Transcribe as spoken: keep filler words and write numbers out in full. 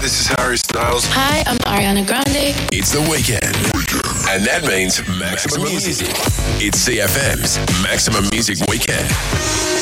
this is Harry Styles. Hi, I'm Ariana Grande. It's the weekend. And that means maximum music. It's C F M's Maximum Music Weekend.